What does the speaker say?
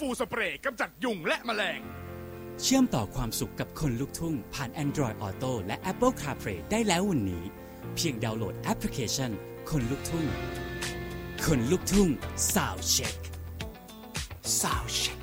ฟูสเปรย์กำจัดยุงและแมลงเชื่อมต่อความสุขกับคนลุกทุ่งผ่าน Android Auto และ Apple CarPlay ได้แล้ววันนี้เพียงดาวน์โหลดแอปพลิเคชันคนลุกทุ่งคนลุกทุ่ง Sound Check